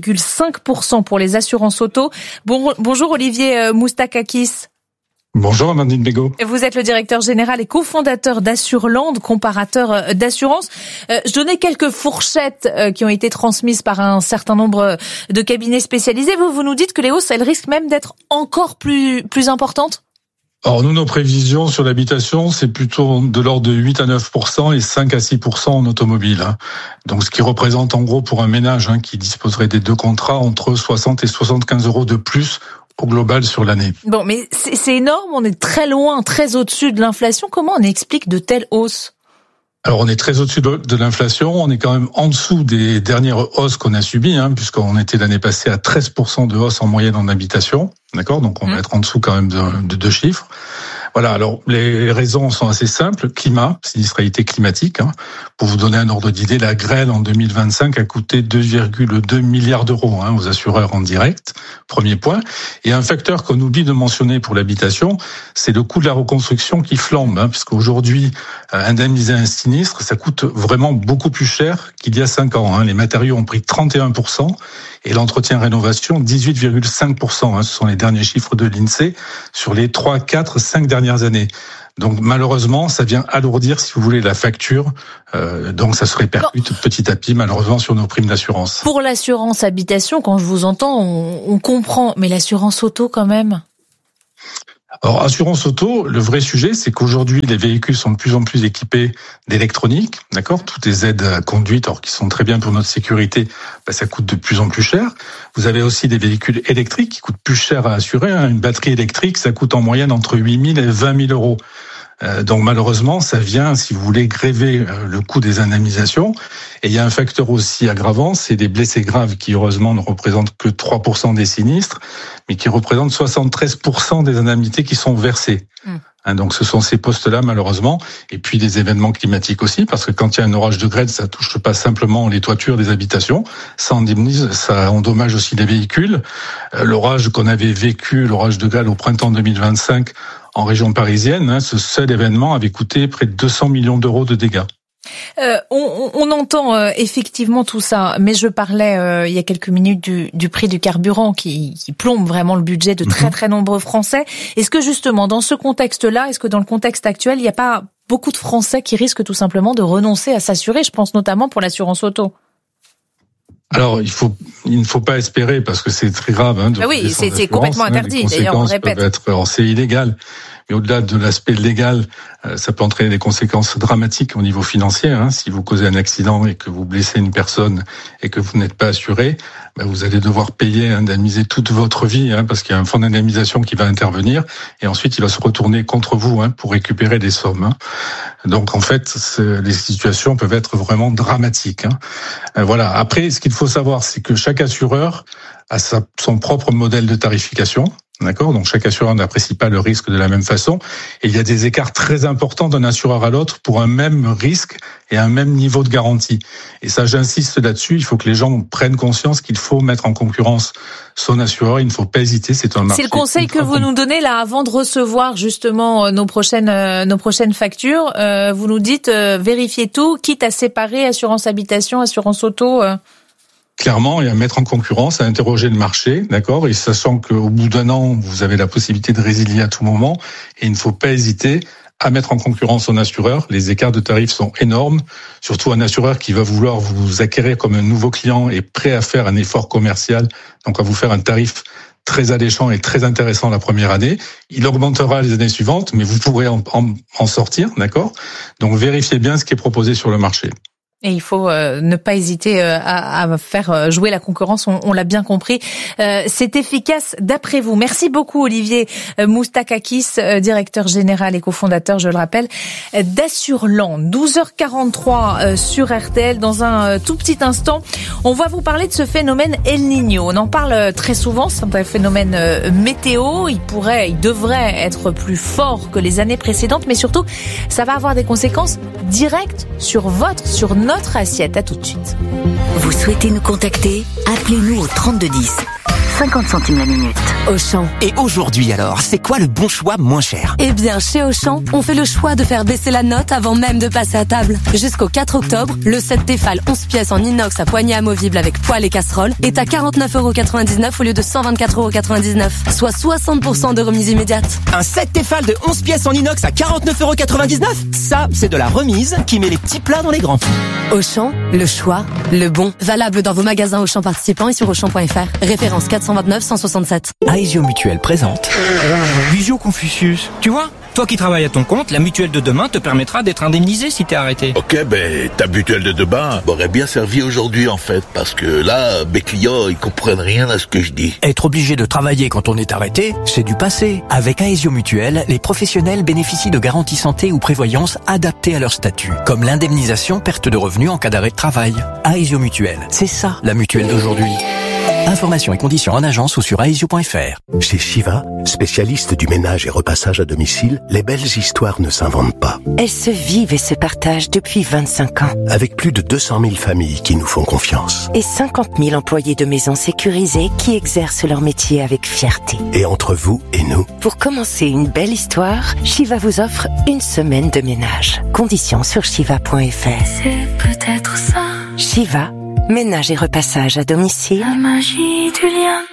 Speaker 1: 4,5% pour les assurances auto. Bonjour Olivier Moustakakis.
Speaker 16: Bonjour Amandine Bégaud.
Speaker 1: Vous êtes le directeur général et cofondateur d'Assureland, comparateur d'assurance. Je donnais quelques fourchettes qui ont été transmises par un certain nombre de cabinets spécialisés. Vous nous dites que les hausses, elles risquent même d'être encore plus importantes?
Speaker 16: Alors nous, nos prévisions sur l'habitation, c'est plutôt de l'ordre de 8 à 9% et 5 à 6% en automobile. Donc ce qui représente en gros pour un ménage qui disposerait des deux contrats entre 60 et 75 euros de plus au global sur l'année.
Speaker 1: Bon, mais c'est énorme, on est très loin, très au-dessus de l'inflation. Comment on explique de telles hausses?
Speaker 16: Alors on est très au-dessus de l'inflation, on est quand même en dessous des dernières hausses qu'on a subies, puisqu'on était l'année passée à 13% de hausse en moyenne en habitation, d'accord? Donc on va être en dessous quand même de deux chiffres. Voilà, alors les raisons sont assez simples. Climat, sinistralité climatique. Pour vous donner un ordre d'idée, la grêle en 2025 a coûté 2,2 milliards d'euros aux assureurs en direct. Premier point. Et un facteur qu'on oublie de mentionner pour l'habitation, c'est le coût de la reconstruction qui flambe, puisqu'aujourd'hui, indemniser un sinistre, ça coûte vraiment beaucoup plus cher qu'il y a 5 ans. Les matériaux ont pris 31% et l'entretien-rénovation 18,5%. Ce sont les derniers chiffres de l'INSEE sur les 3, 4, 5 dernières années. Donc malheureusement, ça vient alourdir, si vous voulez, la facture. Donc ça se répercute petit à petit, malheureusement, sur nos primes d'assurance.
Speaker 1: Pour l'assurance habitation, quand je vous entends, on comprend. Mais l'assurance auto, quand même?
Speaker 16: Alors, assurance auto, le vrai sujet, c'est qu'aujourd'hui, les véhicules sont de plus en plus équipés d'électronique, d'accord? Toutes les aides à conduite, alors qui sont très bien pour notre sécurité, ça coûte de plus en plus cher. Vous avez aussi des véhicules électriques qui coûtent plus cher à assurer. Une batterie électrique, ça coûte en moyenne entre 8 000 et 20 000 euros. Donc malheureusement, ça vient, si vous voulez, gréver le coût des indemnisations. Et il y a un facteur aussi aggravant, c'est les blessés graves qui, heureusement, ne représentent que 3% des sinistres, mais qui représentent 73% des indemnités qui sont versées. Donc ce sont ces postes-là, malheureusement. Et puis des événements climatiques aussi, parce que quand il y a un orage de grêle, ça touche pas simplement les toitures des habitations, ça indemnise, ça endommage aussi les véhicules. L'orage qu'on avait vécu, l'orage de grêle au printemps 2025, en région parisienne, ce seul événement avait coûté près de 200 millions d'euros de dégâts.
Speaker 1: On entend effectivement tout ça, mais je parlais il y a quelques minutes du prix du carburant qui plombe vraiment le budget de très très nombreux Français. Est-ce que justement dans ce contexte-là, est-ce que dans le contexte actuel, il n'y a pas beaucoup de Français qui risquent tout simplement de renoncer à s'assurer? Je pense notamment pour l'assurance auto.
Speaker 16: Alors, il ne faut pas espérer, parce que c'est très grave.
Speaker 1: Oui, c'est complètement interdit. D'ailleurs, on le répète.
Speaker 16: C'est illégal. Mais au-delà de l'aspect légal, ça peut entraîner des conséquences dramatiques au niveau financier. Si vous causez un accident et que vous blessez une personne et que vous n'êtes pas assuré, vous allez devoir payer, indemniser toute votre vie, parce qu'il y a un fonds d'indemnisation qui va intervenir, et ensuite il va se retourner contre vous pour récupérer des sommes. Donc en fait, les situations peuvent être vraiment dramatiques. Voilà. Après, ce qu'il faut savoir, c'est que chaque assureur a son propre modèle de tarification. D'accord, donc chaque assureur n'apprécie pas le risque de la même façon, et il y a des écarts très importants d'un assureur à l'autre pour un même risque et un même niveau de garantie. Et ça, j'insiste là-dessus, il faut que les gens prennent conscience qu'il faut mettre en concurrence son assureur, il ne faut pas hésiter, c'est un marché.
Speaker 1: C'est le conseil que vous nous donnez là avant de recevoir justement nos prochaines factures. Vous nous dites vérifiez tout, quitte à séparer assurance habitation, assurance auto.
Speaker 16: Clairement, et à mettre en concurrence, à interroger le marché, d'accord, et sachant qu'au bout d'un an, vous avez la possibilité de résilier à tout moment, et il ne faut pas hésiter à mettre en concurrence son assureur. Les écarts de tarifs sont énormes, surtout un assureur qui va vouloir vous acquérir comme un nouveau client et prêt à faire un effort commercial, donc à vous faire un tarif très alléchant et très intéressant la première année. Il augmentera les années suivantes, mais vous pourrez en sortir, d'accord? Donc vérifiez bien ce qui est proposé sur le marché.
Speaker 1: Et il faut ne pas hésiter à faire jouer la concurrence, on l'a bien compris. C'est efficace d'après vous. Merci beaucoup Olivier Moustakakis, directeur général et cofondateur, je le rappelle, d'Assureland. 12h43 sur RTL. Dans un tout petit instant, on va vous parler de ce phénomène El Niño. On en parle très souvent, c'est un phénomène météo. Il devrait être plus fort que les années précédentes, mais surtout, ça va avoir des conséquences directes sur notre assiette. À tout de suite.
Speaker 6: Vous souhaitez nous contacter? Appelez-nous au 3210. 50 centimes la minute.
Speaker 13: Auchan. Et aujourd'hui alors, c'est quoi le bon choix moins cher?
Speaker 17: Eh bien, chez Auchan, on fait le choix de faire baisser la note avant même de passer à table. Jusqu'au 4 octobre, le set Tefal 11 pièces en inox à poignée amovible avec poêle et casserole est à 49,99€ au lieu de 124,99€, soit 60% de remise immédiate.
Speaker 13: Un set Tefal de 11 pièces en inox à 49,99€? Ça, c'est de la remise qui met les petits plats dans les grands.
Speaker 17: Auchan, le choix, le bon. Valable dans vos magasins Auchan participants et sur Auchan.fr. Référence 429 167.
Speaker 13: Aesio Mutuelle présente
Speaker 18: Visio Confucius. Tu vois, toi qui travailles à ton compte, la mutuelle de demain te permettra d'être indemnisé si t'es arrêté.
Speaker 20: Ok, ta mutuelle de demain m'aurait bien servi aujourd'hui en fait, parce que là, mes clients, ils comprennent rien à ce que je dis.
Speaker 18: Être obligé de travailler quand on est arrêté, c'est du passé. Avec Aesio Mutuelle, les professionnels bénéficient de garanties santé ou prévoyance adaptées à leur statut, comme l'indemnisation perte de revenus en cas d'arrêt de travail. Aesio Mutuelle, c'est ça la mutuelle d'aujourd'hui. Informations et conditions en agence ou sur aesio.fr.
Speaker 21: Chez Shiva, spécialiste du ménage et repassage à domicile, les belles histoires ne s'inventent pas.
Speaker 6: Elles se vivent et se partagent depuis 25 ans.
Speaker 21: Avec plus de 200 000 familles qui nous font confiance.
Speaker 6: Et 50 000 employés de maisons sécurisées qui exercent leur métier avec fierté.
Speaker 21: Et entre vous et nous.
Speaker 6: Pour commencer une belle histoire, Shiva vous offre une semaine de ménage. Conditions sur shiva.fr.
Speaker 22: C'est peut-être ça.
Speaker 6: Shiva. Ménage et repassage à domicile.
Speaker 22: La magie du lien.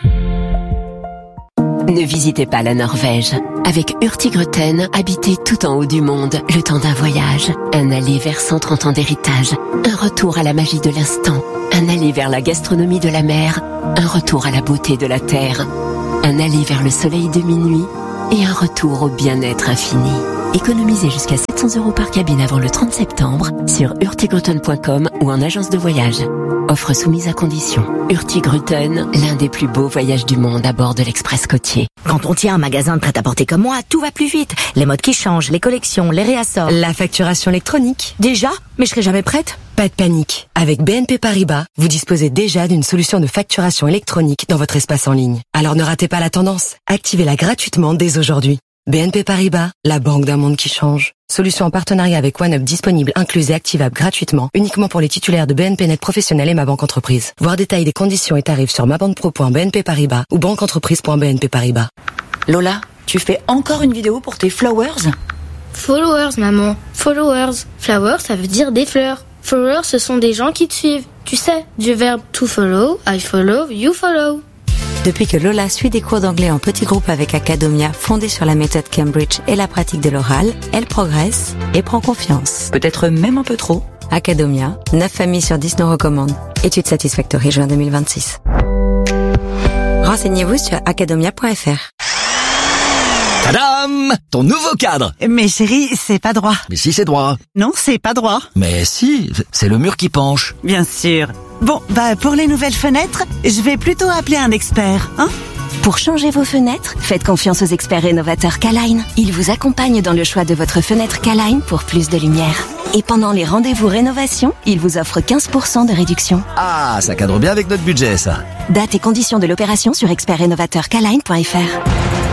Speaker 27: Ne visitez pas la Norvège. Avec Hurtigruten, habitez tout en haut du monde, le temps d'un voyage. Un aller vers 130 ans d'héritage. Un retour à la magie de l'instant. Un aller vers la gastronomie de la mer. Un retour à la beauté de la terre. Un aller vers le soleil de minuit. Et un retour au bien-être infini. Économisez jusqu'à 700€ par cabine avant le 30 septembre sur hurtigruten.com ou en agence de voyage. Offre soumise à condition. Hurtigruten, l'un des plus beaux voyages du monde à bord de l'Express côtier.
Speaker 6: Quand on tient un magasin de prêt-à-porter comme moi, tout va plus vite. Les modes qui changent, les collections, les réassorts.
Speaker 17: La facturation électronique. Déjà? Mais je serai jamais prête? Pas de panique. Avec BNP Paribas, vous disposez déjà d'une solution de facturation électronique dans votre espace en ligne. Alors ne ratez pas la tendance. Activez-la gratuitement dès aujourd'hui. BNP Paribas, la banque d'un monde qui change. Solution en partenariat avec OneUp disponible, incluse et activable gratuitement, uniquement pour les titulaires de BNP Net Professionnel et Ma Banque Entreprise. Voir détails des conditions et tarifs sur mabanquepro.bnp Paribas ou banqueentreprise.bnp Paribas.
Speaker 28: Lola, tu fais encore une vidéo pour tes flowers?
Speaker 29: Followers, maman. Followers. Flowers, ça veut dire des fleurs. Followers, ce sont des gens qui te suivent. Tu sais, du verbe to follow, I follow, you follow.
Speaker 28: Depuis que Lola suit des cours d'anglais en petits groupes avec Academia, fondée sur la méthode Cambridge et la pratique de l'oral, elle progresse et prend confiance. Peut-être même un peu trop. Academia, 9 familles sur 10 nous recommandent. Étude Satisfactory, juin 2026. Renseignez-vous sur academia.fr.
Speaker 13: Tadam! Ton nouveau cadre!
Speaker 28: Mais chérie, c'est pas droit.
Speaker 13: Mais si, c'est droit.
Speaker 28: Non, c'est pas droit.
Speaker 13: Mais si, c'est le mur qui penche.
Speaker 28: Bien sûr. Bon, pour les nouvelles fenêtres, je vais plutôt appeler un expert, hein?
Speaker 27: Pour changer vos fenêtres, faites confiance aux experts rénovateurs K-Line. Ils vous accompagnent dans le choix de votre fenêtre K-Line pour plus de lumière. Et pendant les rendez-vous rénovation, ils vous offrent 15% de réduction.
Speaker 13: Ah, ça cadre bien avec notre budget, ça.
Speaker 27: Date et conditions de l'opération sur expertrénovateurkline.fr.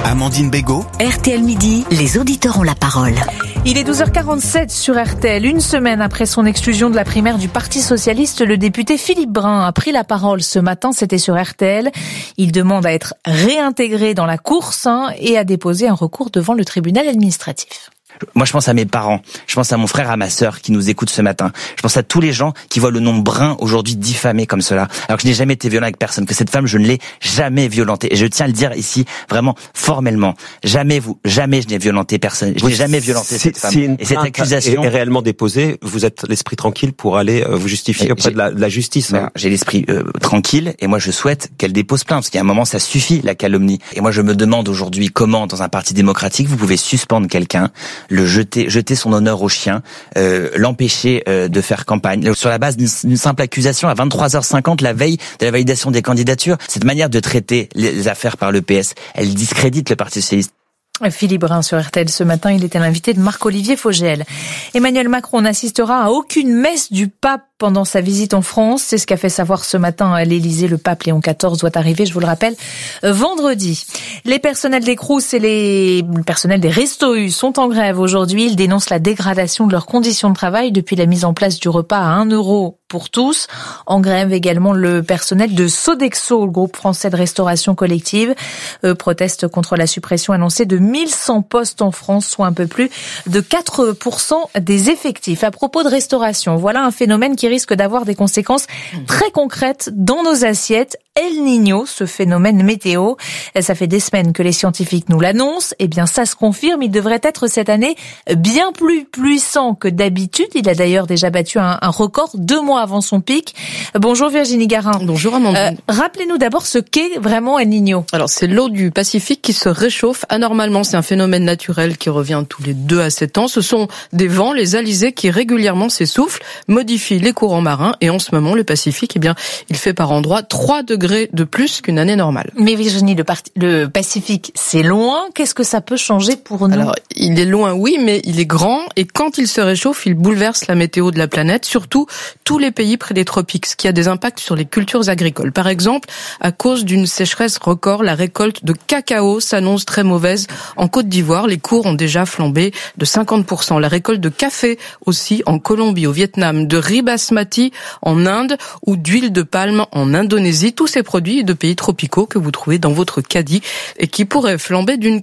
Speaker 18: Amandine Bégaud.
Speaker 6: RTL Midi, les auditeurs ont la parole.
Speaker 1: Il est 12h47 sur RTL. Une semaine après son exclusion de la primaire du Parti Socialiste, le député Philippe Brun a pris la parole ce matin, c'était sur RTL. Il demande à être réintégré dans la course et à déposer un recours devant le tribunal administratif.
Speaker 2: Moi, je pense à mes parents, je pense à mon frère, à ma sœur qui nous écoutent ce matin. Je pense à tous les gens qui voient le nom Brun aujourd'hui diffamé comme cela. Alors que je n'ai jamais été violent avec personne, que cette femme, je ne l'ai jamais violentée. Et je tiens à le dire ici, vraiment, formellement. Jamais je n'ai violenté personne. Je n'ai jamais violenté cette femme.
Speaker 7: Et cette accusation est réellement déposée, vous êtes l'esprit tranquille pour aller vous justifier auprès de la justice.
Speaker 2: J'ai l'esprit tranquille et moi je souhaite qu'elle dépose plainte parce qu'il y a un moment ça suffit la calomnie. Et moi je me demande aujourd'hui comment dans un parti démocratique vous pouvez suspendre quelqu'un, le jeter son honneur au chien, l'empêcher de faire campagne sur la base d'une simple accusation à 23h50 la veille de la validation des candidatures. Cette manière de traiter les affaires par le PS, elle discrédite le Parti socialiste.
Speaker 1: Philippe Brun sur RTL ce matin, il était l'invité de Marc-Olivier Fogel. Emmanuel Macron n'assistera à aucune messe du pape pendant sa visite en France. C'est ce qu'a fait savoir ce matin à l'Élysée. Le pape Léon XIV doit arriver, je vous le rappelle, vendredi. Les personnels des Crous et les personnels des Restos U sont en grève aujourd'hui. Ils dénoncent la dégradation de leurs conditions de travail depuis la mise en place du repas à 1 € pour tous. En grève également le personnel de Sodexo, le groupe français de restauration collective. Eux protestent contre la suppression annoncée de 1100 postes en France, soit un peu plus de 4% des effectifs. À propos de restauration, voilà un phénomène qui risque d'avoir des conséquences très concrètes dans nos assiettes. El Niño, ce phénomène météo. Ça fait des semaines que les scientifiques nous l'annoncent. Eh bien, ça se confirme. Il devrait être cette année bien plus puissant que d'habitude. Il a d'ailleurs déjà battu un record 2 mois avant son pic. Bonjour Virginie Garin.
Speaker 8: Bonjour Amandine.
Speaker 1: Rappelez-nous d'abord ce qu'est vraiment El Niño.
Speaker 8: Alors, c'est l'eau du Pacifique qui se réchauffe anormalement. C'est un phénomène naturel qui revient tous les 2 à 7 ans. Ce sont des vents, les alizés, qui régulièrement s'essoufflent, modifient les courants marins. Et en ce moment, le Pacifique, eh bien, il fait par endroits 3 degrés de plus qu'une année normale.
Speaker 1: Mais Virginie, le Pacifique, c'est loin. Qu'est-ce que ça peut changer pour nous?
Speaker 8: Alors, il est loin, oui, mais il est grand. Et quand il se réchauffe, il bouleverse la météo de la planète, surtout tous les pays près des tropiques, ce qui a des impacts sur les cultures agricoles. Par exemple, à cause d'une sécheresse record, la récolte de cacao s'annonce très mauvaise. En Côte d'Ivoire, les cours ont déjà flambé de 50%. La récolte de café aussi en Colombie, au Vietnam, de riz basmati en Inde ou d'huile de palme en Indonésie. Tous ces produits de pays tropicaux que vous trouvez dans votre caddie et qui pourraient flamber d'une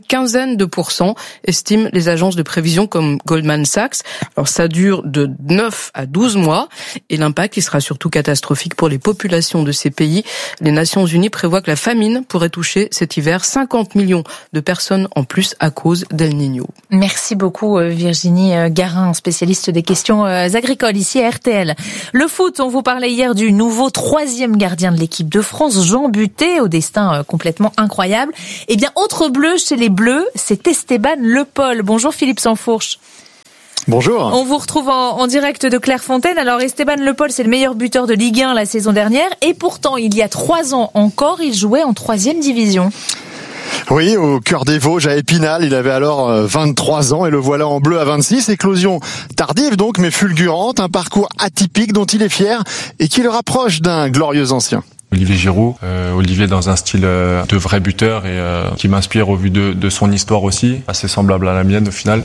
Speaker 8: 15%, estiment les agences de prévision comme Goldman Sachs. Alors ça dure de 9 à 12 mois et l'impact il sera surtout catastrophique pour les populations de ces pays. Les Nations Unies prévoient que la famine pourrait toucher cet hiver 50 millions de personnes en plus à cause d'El Niño.
Speaker 1: Merci beaucoup Virginie Garin, spécialiste des questions agricoles ici à RTL. Le foot, on vous parlait hier du nouveau 3e gardien de l'équipe de France, Jean Butet, au destin complètement incroyable. Eh bien, autre bleu chez les Bleus, c'est Esteban Le Pol. Bonjour Philippe Sansfourche.
Speaker 9: Bonjour.
Speaker 1: On vous retrouve en direct de Clairefontaine. Alors Esteban Le Pol, c'est le meilleur buteur de Ligue 1 la saison dernière. Et pourtant, il y a 3 ans encore, il jouait en 3e division.
Speaker 9: Oui, au cœur des Vosges, à Épinal, il avait alors 23 ans et le voilà en bleu à 26. Éclosion tardive donc, mais fulgurante, un parcours atypique dont il est fier et qui le rapproche d'un glorieux ancien.
Speaker 19: Olivier Giroud, Olivier dans un style de vrai buteur et qui m'inspire au vu de son histoire aussi, assez semblable à la mienne au final.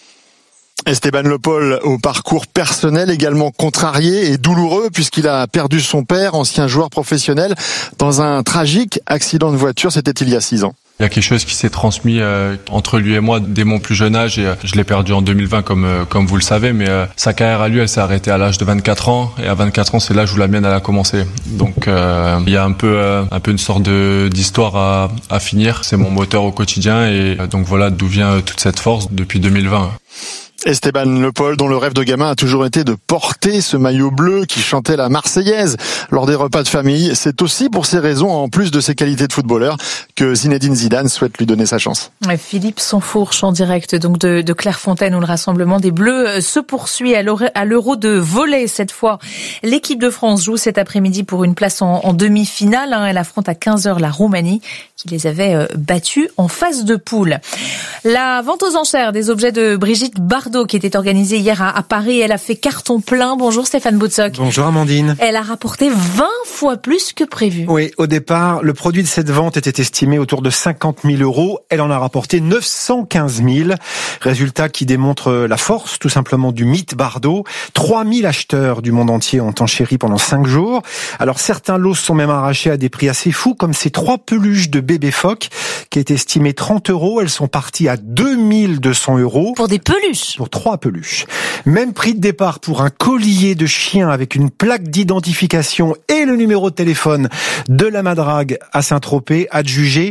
Speaker 9: Esteban Le Pol au parcours personnel également contrarié et douloureux puisqu'il a perdu son père, ancien joueur professionnel, dans un tragique accident de voiture, c'était il y a 6 ans.
Speaker 19: Il y a quelque chose qui s'est transmis entre lui et moi dès mon plus jeune âge et je l'ai perdu en 2020 comme vous le savez, mais sa carrière à lui elle s'est arrêtée à l'âge de 24 ans et à 24 ans c'est l'âge où la mienne elle a commencé. Donc il y a un peu une sorte d'histoire à finir, c'est mon moteur au quotidien et donc voilà d'où vient toute cette force depuis 2020.
Speaker 9: Esteban Le Pol, dont le rêve de gamin a toujours été de porter ce maillot bleu qui chantait la Marseillaise lors des repas de famille. C'est aussi pour ces raisons, en plus de ses qualités de footballeur, que Zinedine Zidane souhaite lui donner sa chance.
Speaker 1: Philippe Sansfourche en direct donc de Clairefontaine où le rassemblement des Bleus se poursuit à l'Euro de volley cette fois. L'équipe de France joue cet après-midi pour une place en demi-finale. Elle affronte à 15h la Roumanie qui les avait battus en phase de poule. La vente aux enchères des objets de Brigitte Bardot Bardot qui était organisée hier à Paris. Elle a fait carton plein. Bonjour Stéphane Boutsock.
Speaker 3: Bonjour Amandine.
Speaker 1: Elle a rapporté 20 fois plus que prévu.
Speaker 3: Oui, au départ, le produit de cette vente était estimé autour de 50 000 €. Elle en a rapporté 915 000. Résultat qui démontre la force, tout simplement, du mythe Bardot. 3000 acheteurs du monde entier ont enchéri pendant 5 jours. Alors certains lots sont même arrachés à des prix assez fous, comme ces 3 peluches de bébé phoque qui est estimé 30 €. Elles sont parties à 2200 €.
Speaker 1: Pour des peluches.
Speaker 3: Pour 3 peluches. Même prix de départ pour un collier de chien avec une plaque d'identification et le numéro de téléphone de la madrague à Saint-Tropez, adjugé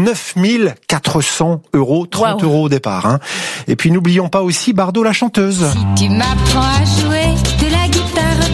Speaker 3: 9400 €, 30 € au départ. Hein. Et puis n'oublions pas aussi Bardot la chanteuse.
Speaker 22: Si tu m'apprends à jouer de la guitare.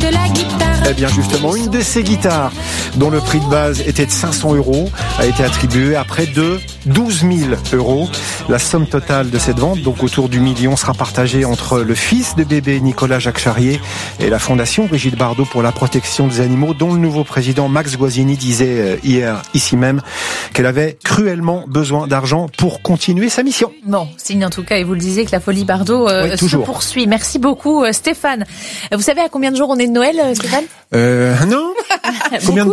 Speaker 3: Eh bien justement, une de ces guitares, dont le prix de base était de 500 €, a été attribuée à près de 12 000 €. La somme totale de cette vente, donc autour du million, sera partagée entre le fils de bébé Nicolas Jacques Charrier et la fondation Brigitte Bardot pour la protection des animaux, dont le nouveau président Max Guazzini disait hier, ici même, qu'elle avait cruellement besoin d'argent pour continuer sa mission.
Speaker 1: Bon, signe en tout cas, et vous le disiez, que la folie Bardot se poursuit. Merci beaucoup Stéphane. Vous savez à combien de jours on est de Noël, Stéphane?
Speaker 3: Non. Combien de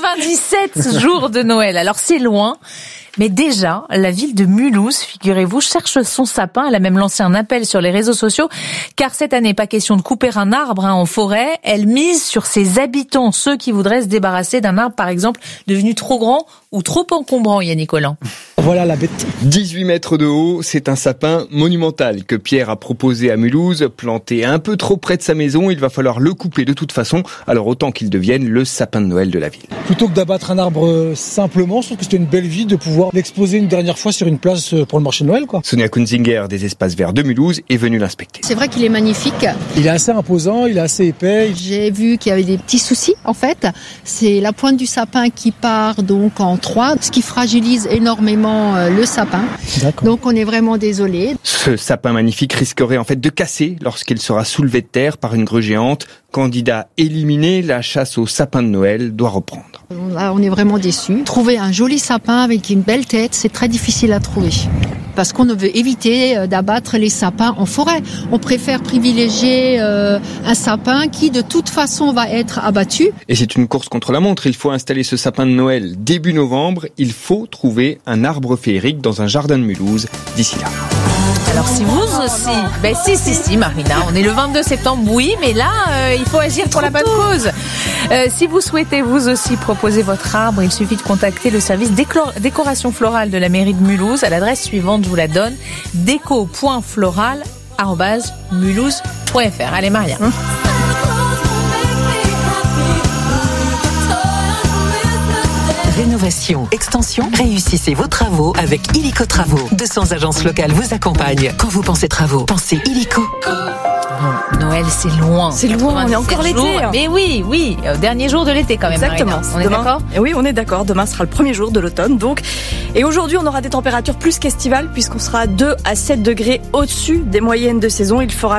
Speaker 1: 97 jours de Noël. Alors c'est loin. Mais déjà, la ville de Mulhouse, figurez-vous, cherche son sapin. Elle a même lancé un appel sur les réseaux sociaux, car cette année, pas question de couper un arbre en forêt. Elle mise sur ses habitants, ceux qui voudraient se débarrasser d'un arbre, par exemple, devenu trop grand ou trop encombrant, Yannick Collant.
Speaker 4: Voilà la bête. 18 mètres de haut, c'est un sapin monumental que Pierre a proposé à Mulhouse. Planté un peu trop près de sa maison, il va falloir le couper de toute façon, alors autant qu'il devienne le sapin de Noël de la ville.
Speaker 10: Plutôt que d'abattre un arbre simplement, je trouve que c'était une belle vie de pouvoir l'exposer une dernière fois sur une place pour le marché de Noël, quoi.
Speaker 4: Sonia Kunzinger des Espaces Verts de Mulhouse est venue l'inspecter.
Speaker 11: C'est vrai qu'il est magnifique.
Speaker 10: Il est assez imposant, il est assez épais.
Speaker 11: J'ai vu qu'il y avait des petits soucis, en fait. C'est la pointe du sapin qui part donc en 3, ce qui fragilise énormément le sapin. D'accord. Donc on est vraiment désolé.
Speaker 4: Ce sapin magnifique risquerait en fait de casser lorsqu'il sera soulevé de terre par une grue géante. Candidat éliminé, la chasse au sapin de Noël doit reprendre.
Speaker 11: Là, on est vraiment déçus. Trouver un joli sapin avec une belle tête, c'est très difficile à trouver. Parce qu'on veut éviter d'abattre les sapins en forêt. On préfère privilégier un sapin qui de toute façon va être abattu.
Speaker 4: Et c'est une course contre la montre. Il faut installer ce sapin de Noël début novembre. Il faut trouver un arbre féerique dans un jardin de Mulhouse d'ici là.
Speaker 1: Alors si vous aussi, si Marina, on est le 22 septembre, oui, mais là il faut agir pour la bonne cause. Si vous souhaitez vous aussi proposer votre arbre, il suffit de contacter le service décoration florale de la mairie de Mulhouse à l'adresse suivante, je vous la donne, déco.floral@mulhouse.fr. Allez Maria.
Speaker 12: Rénovation, extension, réussissez vos travaux avec Illico Travaux. 200 agences locales vous accompagnent. Quand vous pensez travaux, pensez Illico.
Speaker 1: Noël, c'est loin.
Speaker 5: C'est loin, on est encore l'été.
Speaker 1: Mais oui, dernier jour de l'été quand même.
Speaker 5: Exactement.
Speaker 1: Marina. On est d'accord ?
Speaker 5: Oui, on est d'accord. Demain sera le premier jour de l'automne, donc. Et aujourd'hui, on aura des températures plus qu'estivales, puisqu'on sera 2 à 7 degrés au-dessus des moyennes de saison. Il fera